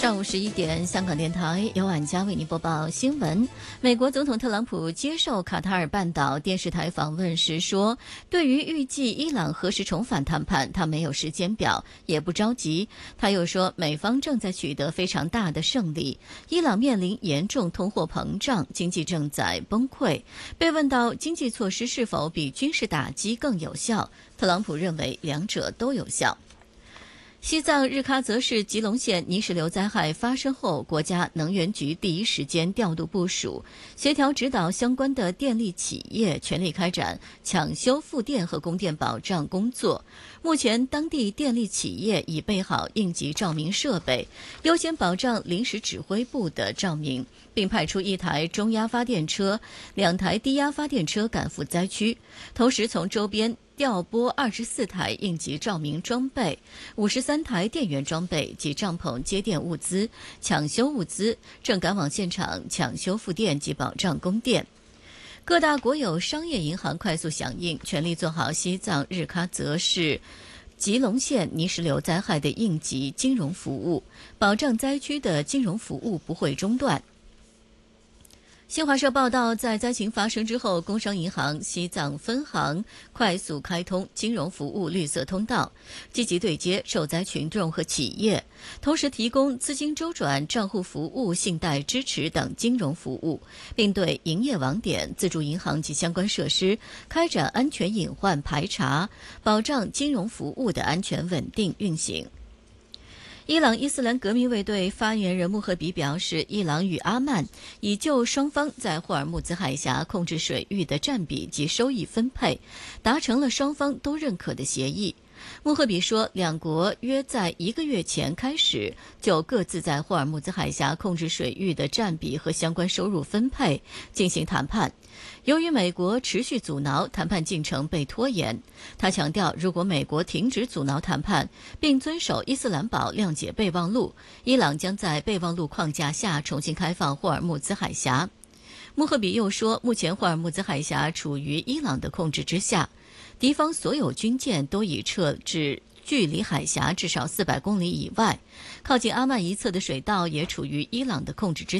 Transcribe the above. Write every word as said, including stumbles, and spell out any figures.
上午十一点，香港电台由晚佳为您播报新闻。美国总统特朗普接受卡塔尔半岛电视台访问时说，对于预计伊朗何时重返谈判，他没有时间表，也不着急。他又说，美方正在取得非常大的胜利，伊朗面临严重通货膨胀，经济正在崩溃。被问到经济措施是否比军事打击更有效，特朗普认为两者都有效。西藏日喀则市吉隆县泥石流灾害发生后，国家能源局第一时间调度部署，协调指导相关的电力企业全力开展抢修复电和供电保障工作。目前，当地电力企业已备好应急照明设备，优先保障临时指挥部的照明，并派出一台中压发电车、两台低压发电车赶赴灾区，同时从周边调拨二十四台应急照明装备、五十三台电源装备及帐篷接电物资、抢修物资，正赶往现场抢修复电及保障供电。各大国有商业银行快速响应，全力做好西藏日喀则市吉隆县泥石流灾害的应急金融服务，保障灾区的金融服务不会中断。新华社报道，在灾情发生之后，工商银行西藏分行快速开通金融服务绿色通道，积极对接受灾群众和企业，同时提供资金周转、账户服务、信贷支持等金融服务，并对营业网点、自助银行及相关设施开展安全隐患排查，保障金融服务的安全稳定运行。伊朗伊斯兰革命卫队发言人穆赫比表示，伊朗与阿曼已就双方在霍尔木兹海峡控制水域的占比及收益分配达成了双方都认可的协议。穆赫比说，两国约在一个月前开始就各自在霍尔木兹海峡控制水域的占比和相关收入分配进行谈判。由于美国持续阻挠，谈判进程被拖延。他强调，如果美国停止阻挠谈判，并遵守伊斯兰堡谅解备忘录，伊朗将在备忘录框架下重新开放霍尔木兹海峡。穆赫比又说，目前霍尔木兹海峡处于伊朗的控制之下，敌方所有军舰都已撤至距离海峡至少四百公里以外，靠近阿曼一侧的水道也处于伊朗的控制之